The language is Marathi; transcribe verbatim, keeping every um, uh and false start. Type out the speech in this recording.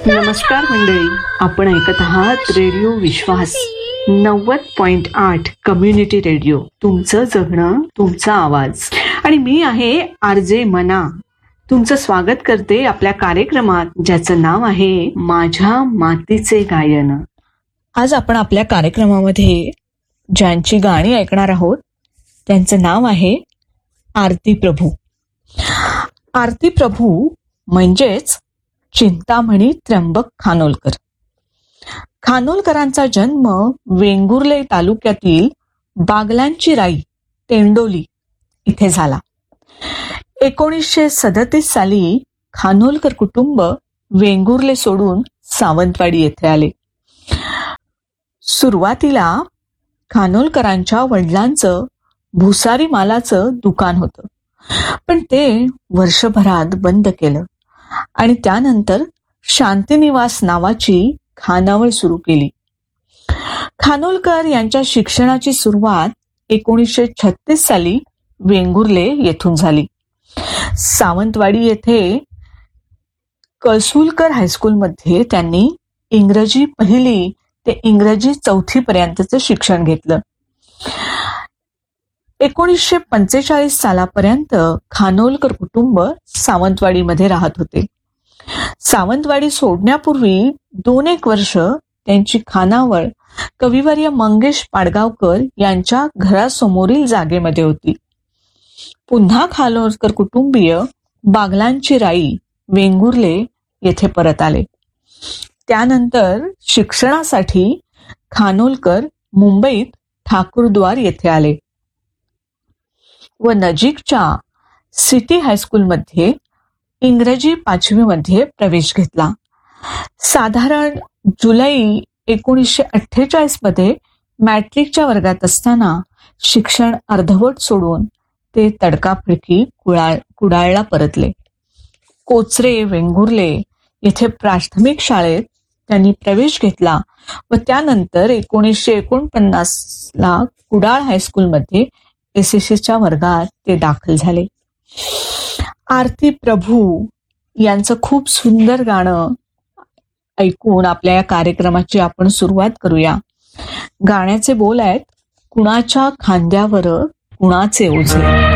नमस्कार मंडळी, आपण ऐकत आहात रेडिओ विश्वास नव्वद पॉइंट आठ कम्युनिटी रेडिओ. तुमचं जगणं, तुमचा आवाज. आणि मी आहे आर जे मना. तुमचं स्वागत करते आपल्या कार्यक्रमात, ज्याचं नाव आहे माझ्या मातीचे गायन. आज आपण आपल्या कार्यक्रमामध्ये ज्यांची गाणी ऐकणार आहोत त्यांचं नाव आहे आरती प्रभू. आरती प्रभू म्हणजेच चिंतामणी त्र्यंबक खानोलकर. खानोलकरांचा जन्म वेंगुर्ले तालुक्यातील बागलांची राई तेंडोली इथे झाला. एकोणीसशे सदतीस साली खानोलकर कुटुंब वेंगुर्ले सोडून सावंतवाडी येथे आले. सुरुवातीला खानोलकरांच्या वडिलांचं भुसारी मालाचं दुकान होतं, पण ते वर्षभरात बंद केलं आणि त्यानंतर शांतिनिवास नावाची खानावळ सुरू केली. खानोलकर यांच्या शिक्षणाची सुरुवात एकोणीसशे छत्तीस साली वेंगुर्ले येथून झाली. सावंतवाडी येथे कळसुलकर हायस्कूलमध्ये त्यांनी इंग्रजी पहिली ते इंग्रजी चौथी पर्यंतचं शिक्षण घेतलं. एकोणीसशे पंचेचाळीस सालापर्यंत खानोलकर कुटुंब सावंतवाडीमध्ये राहत होते. सावंतवाडी सोडण्यापूर्वी दोन एक वर्ष त्यांची खानावळ कविवर्य मंगेश पाडगावकर यांच्या घरासमोरील जागेमध्ये होती. पुन्हा खानोलकर कुटुंबीय बागलांची राई वेंगुर्ले येथे परत आले. त्यानंतर शिक्षणासाठी खानोलकर मुंबईत ठाकूरद्वार येथे आले व नजीकच्या सिटी हायस्कूलमध्ये इंग्रजी पाचवीमध्ये प्रवेश घेतला. साधारण जुलै एकोणीसशे अठ्ठेचाळीस मध्ये मॅट्रिकच्या वर्गात असताना शिक्षण अर्धवट सोडून ते तडकाफडकी कुडाळ कुडाळला परतले. कोचरे वेंगुर्ले येथे प्राथमिक शाळेत त्यांनी प्रवेश घेतला व त्यानंतर एकोणीसशे एकोणपन्नास ला कुडाळ हायस्कूलमध्ये एस एस च्या वर्गात ते दाखल झाले. आरती प्रभू यांचं खूप सुंदर गाणं ऐकून आपल्या या कार्यक्रमाची आपण सुरुवात करूया. गाण्याचे बोल आहेत, कुणाच्या खांद्यावर कुणाचे ओझे.